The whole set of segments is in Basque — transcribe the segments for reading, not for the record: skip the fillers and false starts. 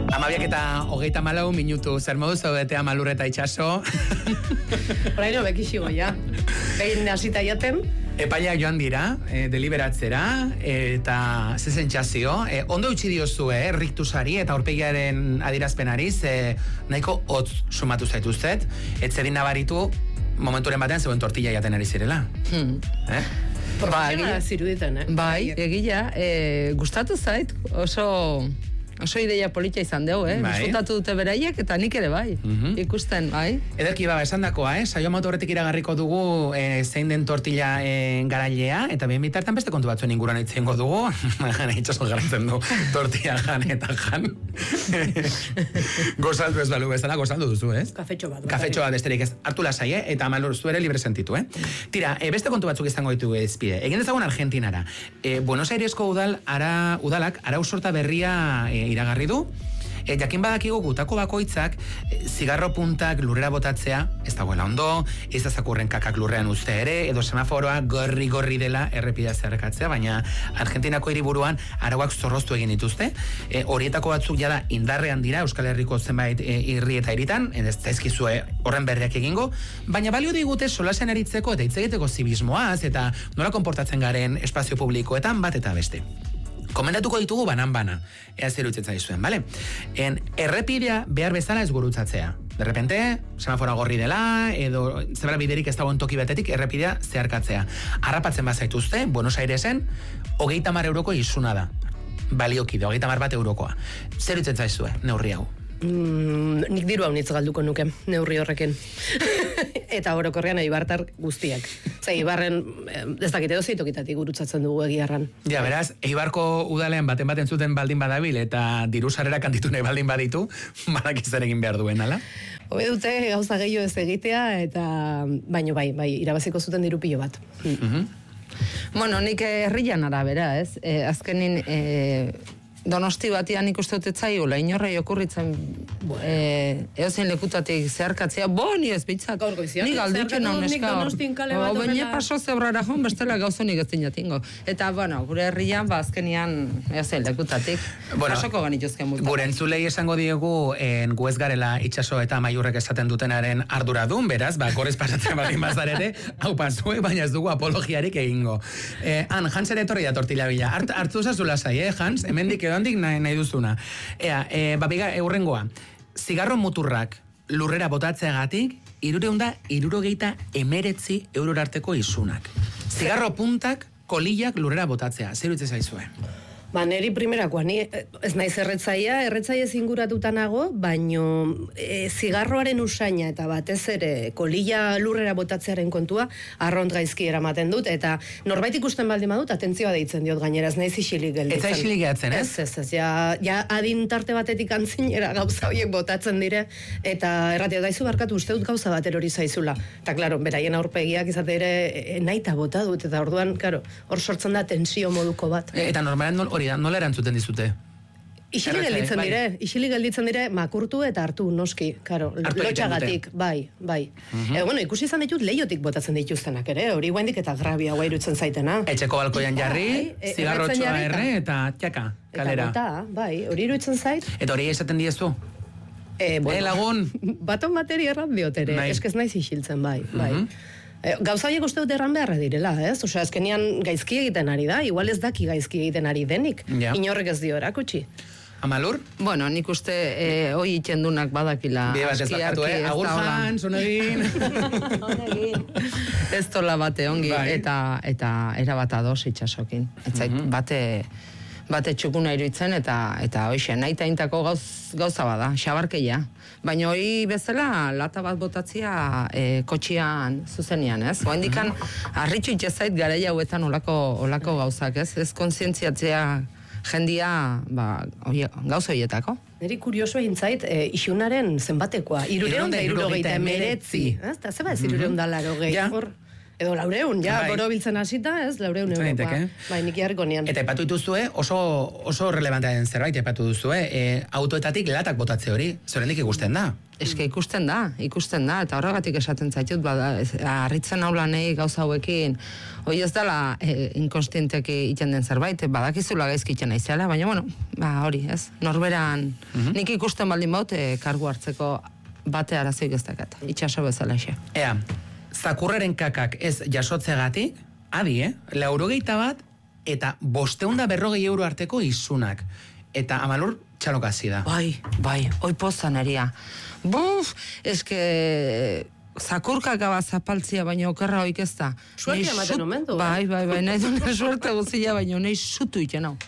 12:34 minutu, zer modu zaudete Amalur eta Itxaso? Horaino bekixigo, ja. Behin hasita jaten. Epaileak joan dira, deliberatzera, eta zezentxazio. Ondo utzi diozue, riktusari eta aurpegiaren adirazpenari, nahiko hotz sumatu zaituztet, etzedin nabaritu, momenturen batean zegoen tortilla jaten ari zirela. Profesionala ziruditen, Bai, egia, gustatu zait, oso ideia politia izan dugu, Disfrutatu dute beraiek, eta nik ere bai, ikusten, bai. Ederki esan dakoa, saio matu horretik iragarriko dugu zein den tortilla garailea, eta behin bitartan beste kontu batzuen inguruan itzengo dugu, Itxaso jarratzen du tortilla jan eta jan. Gozaldu ez balu bezala, gozaldu duzu, ez? Kafetxo bat. Kafetxo bat besterik ez, hartu lasai, eta Amalur zu ere libre sentitu, Tira, beste kontu batzuk izango ditu ezpide. Egin dezagun Argentinara. Buenos Airesko udalak arausorta berria iragarri du, jakin badakigu gutako bakoitzak zigarro puntak lurrera botatzea, ez dagoela ondo, ez da zakurren kakak lurrean uste ere, edo semaforoa gorri dela errepidea zeharkatzea, baina Argentinako hiriburuan arauak zorroztu egin dituzte, horietako batzuk jada indarrean dira Euskal Herriko zenbait irri eta hiritan, ez zaizkizue horren berriak egingo, baina balio digute solasean aritzeko eta hitz egiteko zibismoaz, eta nola konportatzen garen espazio publikoetan bat eta beste. Komendatuko ditugu banan-bana, ea zer utzitza izuen, bale? Errepidea behar bezala ez gurutzatzea. De repente, semafora gorri dela, edo zebra biderik ez dagoen toki betetik errepidea zeharkatzea. Harrapatzen bazaituzte, Buenos Airesen, 30 euroko izuna da. Baliokide, 30 eurokoa. Zer utzitza izue, neurri hau? Nik diru hau nitz galduko nuke, neurri horrekin. Eta orokorrean Eibartar guztiak. Eibarren, ez dakite dozeitokitatik gurutzatzen dugu egiarran. Ja, beraz, Eibarko udalean baten zuten baldin badabil, eta diru sarrera kantitu nahi baldin baditu, badak izan egin behar duen, ala? Hobe dute, gauza gehiago ez egitea, eta baino bai, irabaziko zuten diru pilo bat. Bueno, nik herrian arabera, ez? Azkenin, Donosti batian ikuste dutzaiola, inorrei okurritzen eozein lekutatik zeharkatzea, ni ez bitzak. Ni galditzen hau neska hor. Baina paso zebrara joan, bestela gauzonik ez dinatingo. Eta, gure herrian, azkenian eozein lekutatik. Pasoko ganituzken multa. Gure entzulei esango diegu, gu ez garela Itxaso eta Amaiurrek esaten dutenaren arduradun, beraz, korrez pasatzen baldin bazarete, hau pasue, baina ez dugu apologiarik egingo. Hans ere etorri da tortilla bila. Hartzu zazula zai, Hans? Hemendik edoandik nahi duzuna. Babiga, eurrengoa. Zigarro muturrak lurrera botatzeagatik, 369 eurorarteko isunak. Zigarro puntak, kolillak lurrera botatzea. Zer utze zaizue? Neri primerakoa, ni ez naiz erretzaia zinguratuta nago, baino zigarroaren usaina eta batez ere kolilla lurrera botatzearen kontua arront gaizki eramaten dut, eta norbait ikusten baldin badut, atentzioa deitzen diot gainera, ez naiz isilik gelditzen. Ez isilik gehatzen, ez? Ez, ja adin tarte batetik antzinera gauza horiek botatzen dire, eta erratia daizu barkatu uste dut gauza bat erori zaizula. Eta, klaro, beraien aurpegiak izate ere naita bota dut, eta orduan, klaro, hor sortzen da tensio moduko bat. Eta normalen hori da, nola erantzuten dizute? Isilik gelditzen dire, makurtu eta hartu noski, karo, lotxagatik, bai. Ikusi izan ditut leiotik botatzen dituztenak ere, hori guaindik eta grabia guairutzen zaitena. Etxeko balkoian jarri, zigarrotxoa erre eta txaka, kalera. Eta bota, bai, hori iruditzen zait. Eta hori esaten diezu? Lagun? Baton bateri erran diotere, eskez naiz isiltzen, bai. Gauza horiek uste dut erran beharra direla, ez? Osea, azkenian gaizki egiten ari da, igual ez daki gaizki egiten ari denik. Inorrek ez dio erakutsi. Amalur? Bueno, nik uste hoi itxendunak badakila. Bie bat ez dakatu, Agur Hans, honegin. Ez tola bate ongi, eta erabat ados Itxasokin. Etzait, bate txukuna iruditzen, eta hoxe, nahi taintako gauza bada, xabarkeia. Baina hori bezala, lata bat botatzia kotxian zuzenian, ez? Oendikan, harritxu itxezait gareia hauetan olako gauzak, ez? Ez kontzientziatzea jendia gauza horietako. Neri kurioso egin zait, isunaren zenbatekoa, 369. Eta zeba ez 380. Edo 400, ja, borobiltzen hasita, ez, 400 eurokoa. Bai, nik jarriko nian. Eta epatu dituzue, oso relevantea den zerbait epatu duzue, autoetatik latak botatze hori, zorendik ikusten da? Eske ikusten da, eta horregatik esaten zaitut, harritzen hau lanei gauza hauekin, hoi ez dela inkonstienteki iten den zerbait, badakizula gaizkitzen naizela, baina, bueno, hori, ez, norberan, nik ikusten baldin baut, kargu hartzeko bate arazoik ez dakat, itxaso bezala xe. Ea, zakurreren kakak ez jasotzegatik, adi, 91 eta 540 euro arteko isunak, eta Amalur txalokasi da. Bai, oi pozan eria. Buf, eske zakurkaka bat zapaltzia, baina okerra hoik ez da. Suertia ematen omendu. Bai, nahi dune suerte guzilla, baina nahi sutu iten hau.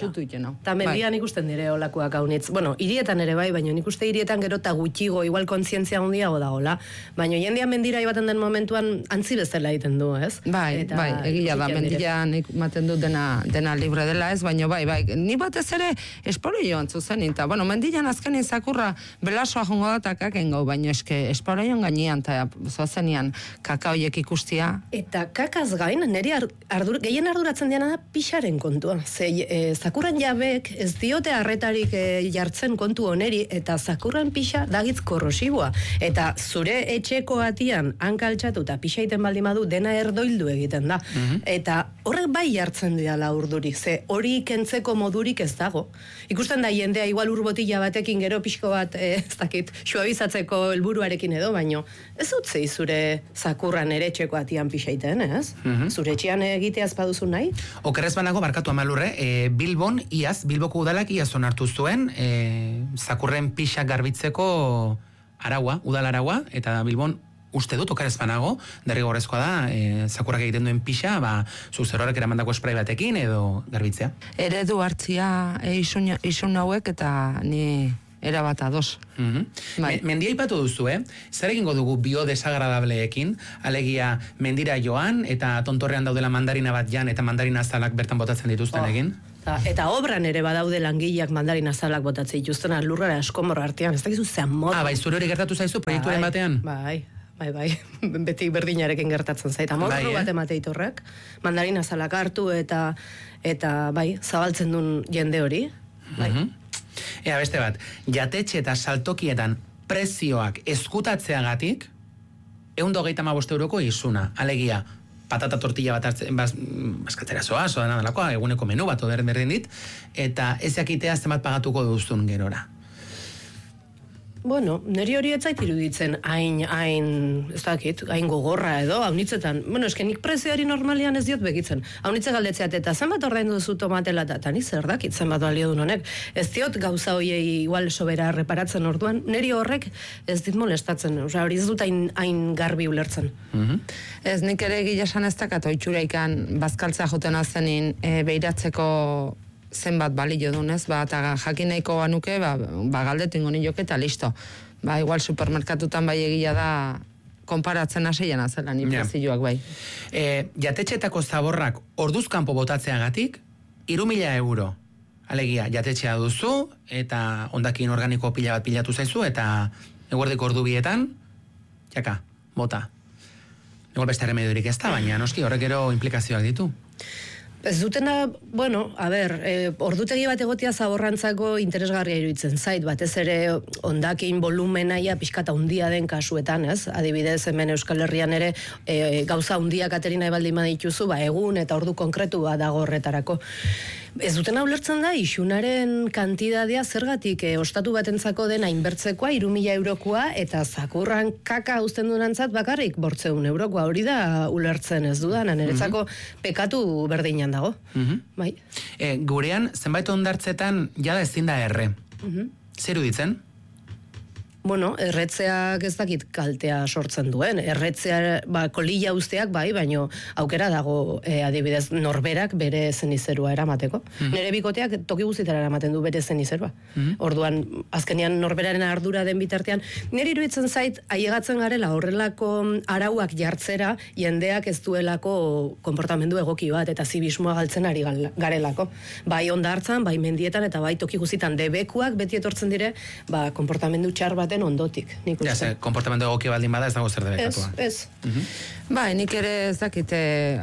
Ta mendian ikusten dire olakoak haunitz. Bueno, hirietan ere bai, baina nik uste hirietan gero eta gutxigo, igual kontzientzia handiago dagoela. Baina jendia mendira ibaten den momentuan antzi bezala egiten du, ez? Bai, egia da, mendian ematen du dena libre dela, ez? Baina bai, ni batez ere esporo joan zuzen, eta, bueno, mendian azkenin zakurra belasoa jongo da eta kaken gau, baina eske esporo joan gainean, eta zoazenian kaka hoiek ikustia. Eta kakaz gain, niri gehien arduratzen diana da pixaren kontua. Zakurren jabek ez diote arretarik jartzen kontu oneri, eta zakurren pixa dagitz korrosiboa. Eta zure etxeko atian hankaltxatu eta pixa iten baldin badu dena erdoildu egiten da. Eta horrek bai jartzen dira urduri, ze hori kentzeko modurik ez dago. Ikusten da jendea igual urbotila batekin gero pixko bat, ez dakit, suabizatzeko helburuarekin edo, baino ez utzei zure zakurran ere etxeko atian pixa iten, ez? Zure etxean egiteaz baduzu nahi? Okerrez banago, barkatu Amalurre, Bilboko udalak iaz onartu zuen, zakurren pixak garbitzeko udal araua, eta Bilbon uste dut, okerrez banago, derrigorrezkoa da, zakurrak egiten duen pixa, zuzerorek eramandako esprai batekin edo garbitzea. Eredu hartzia isun hauek eta ni erabat ados. Mendia ipatu duzu, zer egingo dugu biodesagradableekin, alegia mendira joan, eta tontorrean daudela mandarina bat jan, eta mandarina azalak bertan botatzen dituzten egin? Eta obran ere badaude langileak mandarina azalak botatzen dituzten, lurrara askomorra artean, ez dakizu zean moda. Bai, zure hori gertatu zaizu proiektuaren batean? Bai, beti berdinarekin gertatzen zait. Amorru bat emateit horrek, mandarina azalak hartu eta bai, zabaltzen duen jende hori. Ea, beste bat, jatetxe eta saltokietan prezioak eskutatzeagatik, 125 euroko isuna, alegia, patata tortilla bat baskatzera zoaz, oda nadalakoa, eguneko menu bat berdin dit, eta ez jakitea zenbat pagatuko duzun gerora. Bueno, niri hori etzait iruditzen hain gogorra edo, haunitzetan. Bueno, eske nik prezioari normalian ez diot begitzen. Haunitze galdetzeat eta zenbat ordaindu duzu tomatela eta ni zer dakit zenbat balio duen honek. Ez diot gauza hoiei igual sobera reparatzen orduan, niri horrek ez dit molestatzen. Osea, hori ez dut hain garbi ulertzen. Ez nik ere gila esan ez dakat oitxuraikan bazkaltzea joten azenin behiratzeko zenbat balio dunez, eta jakin nahiko banuke, galdetu ingo nioke eta listo. Igual supermerkatutan bai egia da konparatzen haseian azela, ni prezioak bai. Jatetxeetako zaborrak orduzkanpo botatzeagatik, 3.000 euro. Alegia, jatetxea duzu, eta ondakin organiko pila bat pilatu zaizu, eta eguerdiko ordu bietan, jaka, bota. Igual beste remediorik ez da, baina noski horrek gero implikazioak ditu. Ez dutena, bueno, ordutegi bat egotia zaborrantzako interesgarria iruditzen zait, batez ere ondakin volumenaia pixkata hundia den kasuetan, ez? Adibidez, hemen Euskal Herrian ere gauza hundia Katerina ebaldin badituzu, egun eta ordu konkretu bat dago horretarako. Ez dutena ulertzen da, isunaren kantidadea zergatik ostatu batentzako dena inbertzekoa, 3.000 eurokoa, eta zakurran kaka uzten durantzat bakarrik 500 eurokoa, hori da ulertzen ez dudana, niretzako pekatu berdinan dago. Bai. Gurean, zenbait ondartzetan jada ezin da erre. Zer uditzen? Bueno, erretzeak ez dakit kaltea sortzen duen. Erretzea, kolilla usteak bai, baino aukera dago adibidez norberak bere zenizerua eramateko. Nere bikoteak toki guztitara eramaten du bere zenizerua. Orduan, azkenean norberaren ardura den bitartean, nire iruditzen zait, aiegatzen garela horrelako arauak jartzera, jendeak ez duelako konportamendu egoki bat, eta zibismoa galtzen ari garelako. Bai onda hartzan, bai mendietan, eta bai toki guztitan debekuak beti etortzen dire, konportamendu txar baten baten ondotik, nik uste. Ja, ze, komportamendu egoki baldin bada ez dago zer debekatua. Ez. Bai, nik ere ez dakite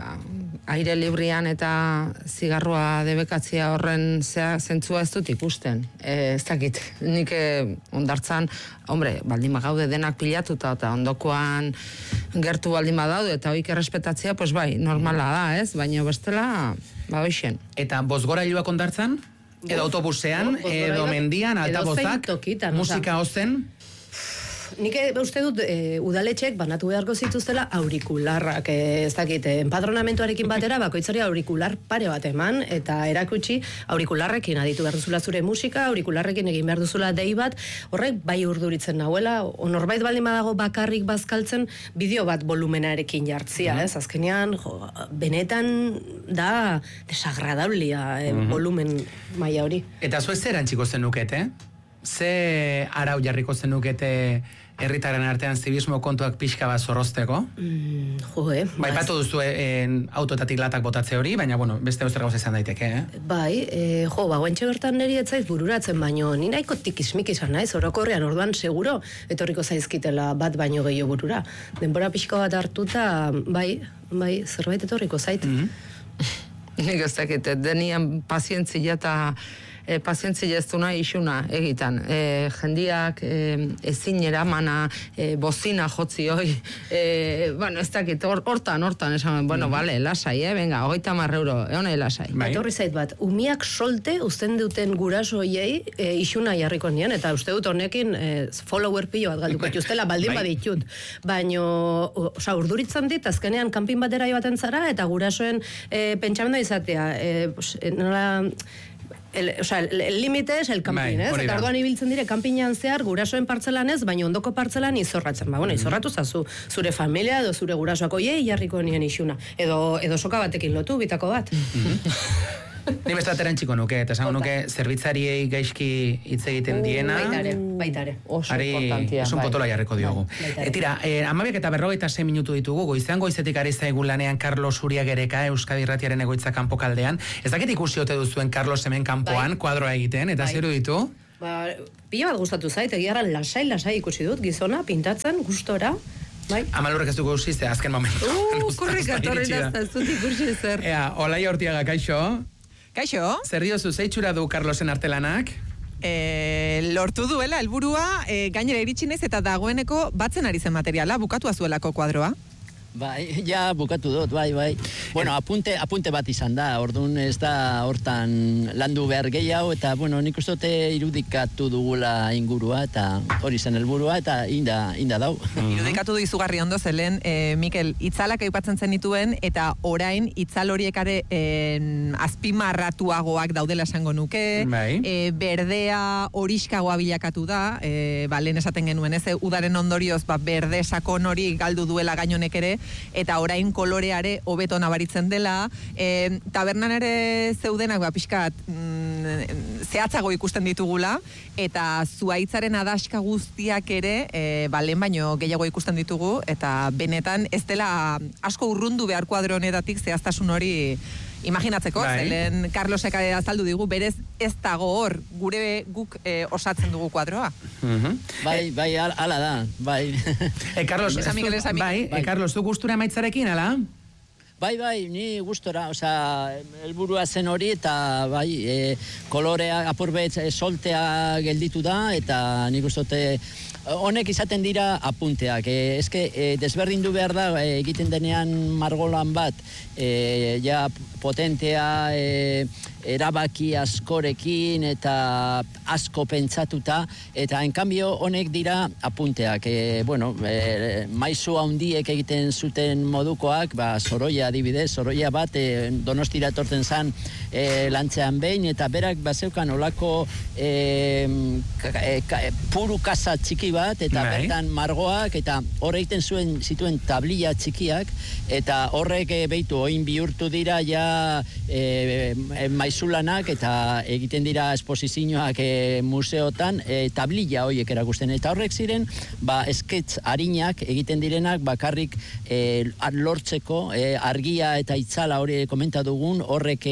aire librian eta zigarroa debekatzia horren zentzua ez dut ikusten. Ez dakit, nik ondartzan, hombre, baldin bagaude denak pilatuta eta ondokoan gertu baldin badaude eta hoik errespetatzea, pues bai, normala da, ez? Baina bestela, hoixen. Eta bozgorailuak ondartzan? Edo autobusean, edo mendian, altabozak, musika ozen? Nik uste dut udaletxek banatu beharko zituztela aurikularrak, ez dakit, enpadronamentuarekin batera bakoitzari aurikular pare bat eman, eta erakutsi aurikularrekin aditu behar duzula zure musika, aurikularrekin egin behar duzula dei bat, horrek bai urduritzen nahuela, norbait baldin badago bakarrik bazkaltzen, bideo bat volumenarekin jartzia, ez? Azkenean, benetan da desagradablia volumen maila hori. Eta zuek zer antxiko zenukete? Ze arau jarriko zenukete herritaren artean zibismo kontuak pixka bat zorrozteko? Bai, batu duzu autoetatik latak botatze hori, baina, bueno, beste zer gauza izan daiteke, Bai, guentxe bertan niri etzaiz bururatzen, baino, ni nahiko tikismikizan naiz, orokorrean orduan seguro, etorriko zaizkitela bat baino gehiago burura. Denbora pixka bat hartuta, bai, zerbait etorriko zait. Nik ez dakit, denian pazientzia eta pazientzia ez duna isuna egitan. Jendiak ezin eramana, bozina jotzi hoi, bueno, ez dakit, hortan, esan, bueno, bale, lasai, venga, 30 euro, egon lasai. Etorri zait bat, umiak solte uzten duten gurasoiei isuna jarriko nian, eta uste dut honekin follower pilo bat galduko justela, baldin baditut. Baino, urduritzen dit, azkenean kanpin batera joaten zara, eta gurasoen pentsamenda izatea, nola... el límite es el camping, ez? Eta orduan ibiltzen dire kanpinean zehar gurasoen partzelan ez, baina ondoko partzelan izorratzen. Ba, bueno, izorratu zazu zure familia edo zure gurasoako jarriko nien isuna. Edo soka batekin lotu, bitako bat. Ni bestateren txiko nuke, eta esango nuke zerbitzariei gaizki hitz egiten diena. Baitare. Oso potola jarriko diogu. Tira, 12:46 minutu ditugu, goizetik ari zaigu lanean Carlos Uriagereka, Euskadi Irratiaren egoitza kanpo kaldean. Ez dakit ikusi ote duzuen Carlos hemen kanpoan, kuadroa egiten, eta zer ditu? Pila bat gustatu zait, egiarra lasai ikusi dut, gizona, pintatzen, gustora. Amalurrek ez dugu usizte, azken momentu. Kurrika torri ez dut ikusi zer. Olaia Ortiaga, kaixo? Kaixo? Zer diozu, zeitxura du Carlosen artelanak? Lortu duela, helburua gainera iritsi naiz eta dagoeneko batzen ari zen materiala, bukatua zuelako kuadroa. Bai, ja bukatu dut, bai. Bueno, apunte bat izan da, orduan ez da hortan landu behar gehiago, eta, bueno, nik uste dute irudikatu dugula ingurua, eta hori zen helburua, eta inda dau. Irudikatu du izugarri ondo zelen, Mikel, itzalak aipatzen zenituen, eta orain itzal horiekare azpimarratuagoak daudela esango nuke, berdea horiskagoa bilakatu da, lehen esaten genuen, ez, udaren ondorioz, berde sakon hori galdu duela gainonek ere, eta orain koloreare hobeto nabaritzen dela, tabernan ere zeudenak pixkat zehatzago ikusten ditugula, eta zuaitzaren adaska guztiak ere lehen baino gehiago ikusten ditugu, eta benetan ez dela asko urrundu behar kuadro honetatik zehaztasun hori imaginatzeko, zelen Carlosek azaldu digu, berez ez dago hor, guk osatzen dugu kuadroa. Bai, ala da, bai. Carlos, du gustura maitzarekin, ala? Bai, ni gustora, helburua zen hori, eta bai, kolorea apurbet soltea gelditu da, eta nik ustote honek izaten dira apunteak. Desberdindu behar da, egiten denean margolan bat, ja potentea, erabaki askorekin eta asko pentsatuta, eta enkanbio honek dira apunteak. Maizu handiek egiten zuten modukoak, Soroia adibidez, Soroia bat Donostira etortzen zan lantzean behin, eta berak bazeukan olako puru kasa txiki bat, eta bertan margoak, eta horre egiten zituen tablilla txikiak, eta horrek behitu, oin bihurtu dira ja dira maizulanak eta egiten dira esposizioak museotan tablilla horiek erakusten. Eta horrek ziren, esketz harinak egiten direnak bakarrik lortzeko argia eta itzala hori komenta dugun, horrek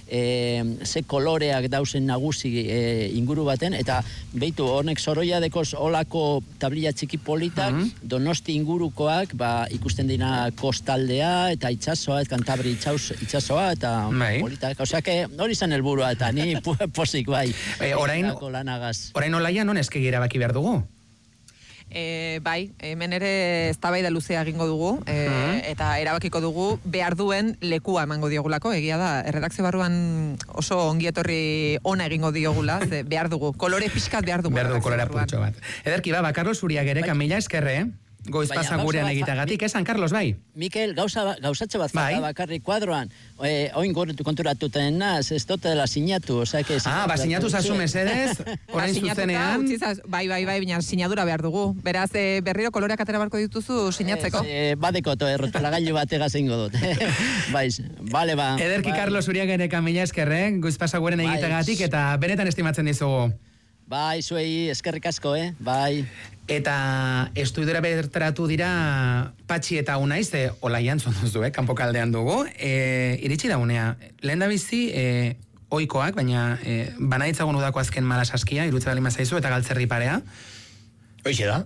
ze koloreak dausen nagusi inguru baten, eta behitu, honek Soroia dekoz olako tablilla txiki politak, Donosti ingurukoak ikusten dira kostaldea eta itxasoa, Kantabri itxasoa eta politak. Osea, hori izan helburua eta ni posik bai. Orain Olaia non eskegi erabaki behar dugu? Bai, hemen ere eztabaida luzea egingo dugu eta erabakiko dugu behar duen lekua emango diogulako, egia da, erredakzio barruan oso ongietorri ona egingo diogula, behar dugu, kolore pixkat behar dugu. Behar dugu kolore apurtxo bat. Ederki, Carlos Uriak ere, Kamila eskerre, goiz pasa gurean egitagatik, esan, Carlos, bai? Mikel, gauzatxe bat bakarrik kuadroan, oin konturatuten naz, ez dote dela sinatu, osea, que... sinatu zazu mesedez, orain zuzenean... Bai, baina sinadura behar dugu. Beraz, berriro koloreak atera barko dituzu sinatzeko. Badeko, errotulagailu batega zeingo dut. Bale, ba. Ederki, Carlos Uriak ere, Kamila eskerre, goiz pasa gurean egitagatik, eta benetan estimatzen dizugu. Bai, zuei, eskerrik asko, bai. Eta estudiora bertaratu dira Patxi eta Unaiz, Olaian zonduzu, kanpokaldean dugu. Iritsi da unea, lehen da bizi, oikoak, baina banaitzagun udako azken malasaskia, irutza bali mazaizu, eta galtzerri parea. Hoixe da.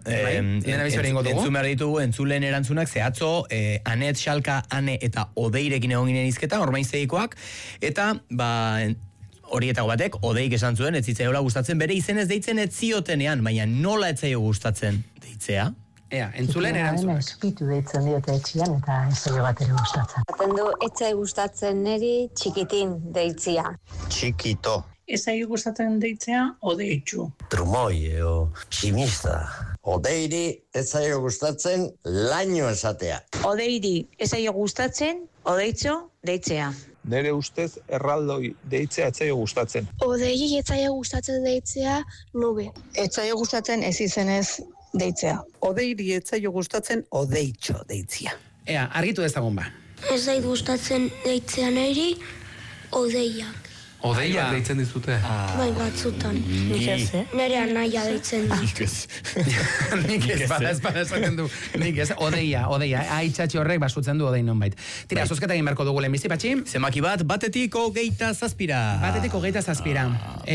Entzun behar ditugu, entzulen erantzunak, zehatzo, Anet, Xalka, Ane eta Odeirekin egon ginen izketan, ormaizteikoak, eta, horietako batek, Odeik esan zuen, ez zitzaiola gustatzen, bere izenez deitzen ez ziotenean, baina nola ez zaio gustatzen deitzea? Entzulen erantzunak. Espitu deitzen diote etxian, eta ez zaio bat ere gustatzen. Atendu, ez zaio gustatzen niri txikitin deitzia. Txikito. Ez zaio gustatzen deitzea, Odeitxu. Trumoi, tximista. Odeiri ez zaio gustatzen laino esatea. Odeiri ez zaio gustatzen, Odeitxo deitzea. Nere ustez erraldoi deitzea ez zaio gustatzen. Odeiri ez zaio gustatzen deitzea nube. Ez zaio gustatzen ez izenez deitzea. Odeiri ez zaio gustatzen Odeitxo deitzea. Argitu dezagun ba. Ez zaio gustatzen deitzea niri Odeiak. Odeiak deitzen dizute? Bai, batzutan. Nik ez, nire anaia deitzen da. Nik ez. Nik ez, bada esaten du. Nik ez, Odeia. Aitxatxi horrek basutzen du Odein nonbait. Tira, zuzketa egin beharko dugu lehenbizi, Patxi? Zemaki bat, batetik 27. Batetik 27.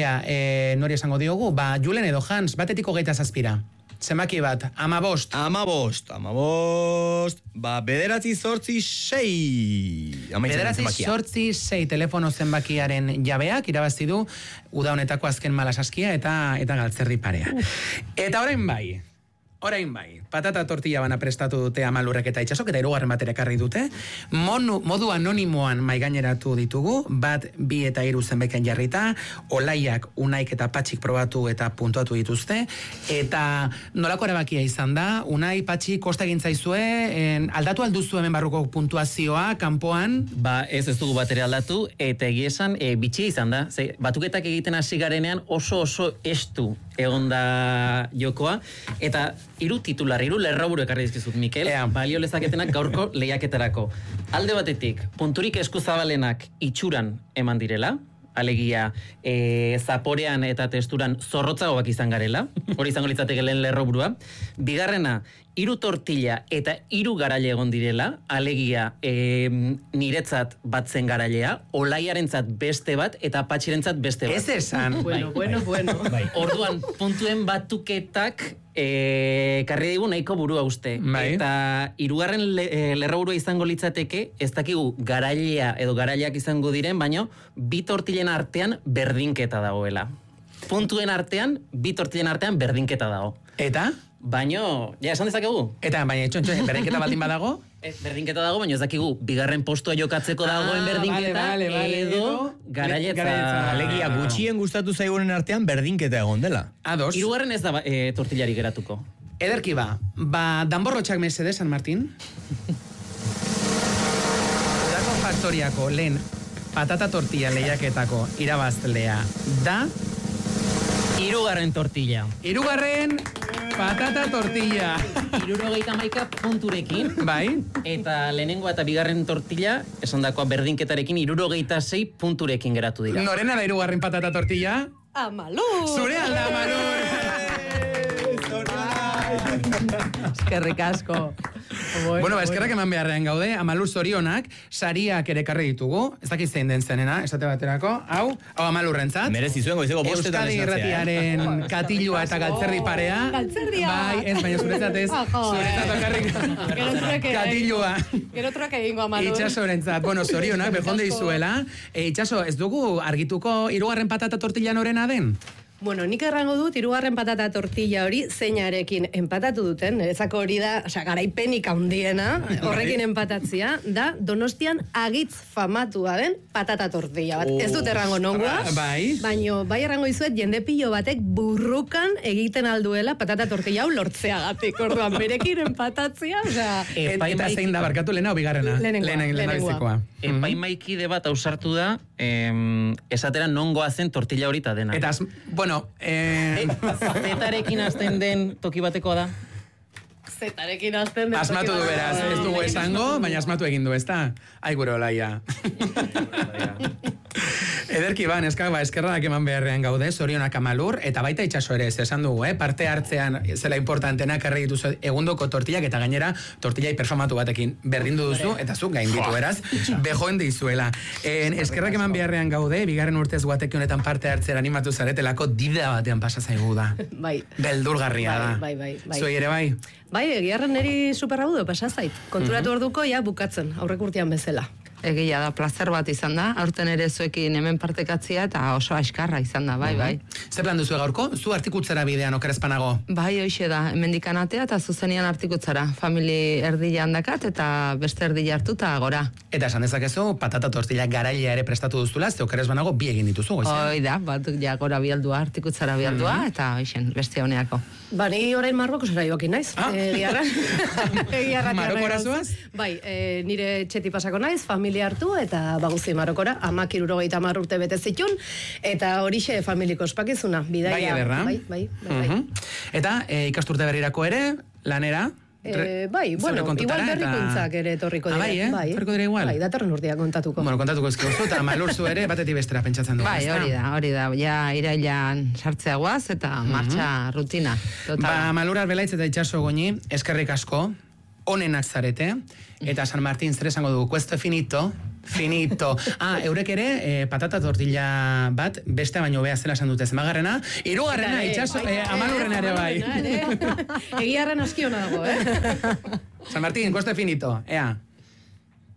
Nori esango diogu? Julen edo Hans, batetik 27. Zemaki bat, 15. 15. Bederatzi 6. Bederatzi 6 telefono zenbakiaren jabeak irabazi du uda honetako azken malasaskia eta galtzerri parea. Eta orain bai, patata tortilla bana prestatu dute Amalurrek eta Itxasok, eta hirugarren bat ere ekarri dute. Modu anonimoan maigaineratu ditugu, 1, 2 eta 3 zenbeken jarrita, Olaiak, Unaik eta Patxik probatu eta puntuatu dituzte, eta nolako erabakia izan da, Unai, Patxi, kosta egin zaizue, aldatu alduzu hemen barruko puntuazioa, kanpoan? Ez dugu bat ere aldatu, eta egiesan, bitxia izan da, batuketak egiten hasi garenean oso estu egonda jokoa, eta 3 titular, 3 lerroburu ekarri dizkizut, Mikel, balio lezaketenak gaurko lehiaketarako. Alde batetik, punturik eskuzabalenak itxuran eman direla, alegia zaporean eta testuran zorrotzagoak izan garela, hori izango litzateke lehen lerroburua. Bigarrena, 3 tortilla eta 3 garaile egon direla, alegia niretzat bat zen garailea, Olaiarentzat beste bat eta Patxirentzat beste bat. Ez esan. Bueno. Orduan, puntuen batuketak karri digu nahiko burua uste. Eta 3. lerroburua izango litzateke, ez dakigu garailea edo garaileak izango diren, baino 2 tortillen artean berdinketa dagoela. Puntuen artean, 2 tortillen artean berdinketa dago. Eta? Baino, esan dezakegu? Eta, baina, txontxo, berdinketa baldin badago? Berdinketa dago, baina ez dakigu, 2. postua jokatzeko dagoen berdinketa, edo garailetza. Alegia, gutxien gustatu zaigunen artean berdinketa egon dela. Ados. 3. ez da tortillari geratuko. Ederki danborrotxak mesede, San Martín. Udako faktoriako lehen patata tortilla lehiaketako irabazlea da... 3. tortilla. 3. Patata tortilla. 71 punturekin. Bai. Eta lehenengo eta bigarren tortilla, esan dakoa berdinketarekin, 76 punturekin geratu dira. Norena da hirugarren patata tortilla? Amalur! Zure alda, Amalur! Eskerrik asko. Bueno, eskerrak eman beharrean gaude, Amalur zorionak, sariak ere karri ditugu, ez dakit zein den zenena, esate baterako, hau Amalurrentzat. Merezi zuen goizeko bostetan Euskadi Irratiaren katilua eta galtzerdi parea. Galtzerdia! Bai, ez, baina zuretzat ez, zuretzat okarrik katilua. Gero truak egingo Amalur. Itxasorentzat, bueno, zorionak, bejonde izuela. Itxaso, ez dugu argituko hirugarren patata tortilla norena den? Bueno, nik errango dut, hirugarren patata tortilla hori zeinarekin empatatu duten, nerezako hori da, garaipenik handiena, horrekin empatatzia, da Donostian agitz famatua den patata tortilla bat. Ez dut errango nongoa, baino bai errango izuet jende pilo batek burrukan egiten alduela patata tortilla hau lortzeagatik, orduan berekin empatatzia, Eta zein da barkatu lehena o bigarrena? Lehenengoa. Epaimaikide bat ausartu da, esatera nongoa zen tortilla horita dena. Eta, bueno, Zetarekin azten den toki batekoa da? Zetarekin azten den toki asmatu du beraz, ez dugu esango, baina asmatu egin du, ez da? Ai, gure olaia. Ederki ban, eskerrak eman beharrean gaude, zorionak Amalur, eta baita Itxaso ere, esan dugu, parte hartzean zela importantena karri dituzu egundoko tortillak, eta gainera tortilla hiperfamatu batekin berdindu duzu, eta zu gain ditu beraz, bejoen dizuela. Eskerrak eman beharrean gaude, bigarren urtez guateki honetan parte hartzera animatu zaretelako dida batean pasa zaigu da. Bai. Beldurgarria da. Bai. Zuei ere bai? Bai, egiarren neri superrabudo pasa zait. Konturatu orduko, ja, bukatzen, aurrek urtean bezala. Egia da, plazer bat izan da, aurten ere zuekin hemen partekatzia eta oso askarra izan da, bai. Zer plan duzu gaurko? Zu artikutzara bidean okerezpanago? Bai, hoxe da, hemendikan atea eta zuzenian artikutzara. Famili erdila handakat eta beste erdila hartu eta gora. Eta esan dezakezu, patata tortilla garailea ere prestatu duztula, ze okerezpanago bi egin dituzu, goizean? Hoi da, bat ja gora bialdua, artikutzara bialdua, eta hoxen, beste honeako. Ba, ni orain Marrokosera joakin naiz, egiarra. Marokora zuaz? Bai, nire txeti pasako naiz, familia hartu, eta baguzi Marokora, 70 urte bete zitun, eta horixe familiko ospakizuna, bidaia. Bai, ederra. Bai. Eta ikasturte berrirako ere, lanera? Bai, bueno, igual berrikuntzak ere etorriko dira. Bai, torriko dira igual? Bai, datorren urtea kontatuko. Bueno, kontatuko ezkiozu, eta Amalur zu ere batetik bestera pentsatzen dugu. Bai, hori da, ja irailan sartzea guaz, eta martxa rutina. Ba, Amalur Arbelaitz eta Itxaso Goñi, eskerrik asko, onenak zarete, eta San Martín zer esango dugu, questo finito. Eurek ere, patata tortilla bat, beste baino bea zela esan dute zemagarrena, hirugarrena, Itxaso, Amalurrena ere bai. Egiarren askiona dago, San Martín, questo finito, ea.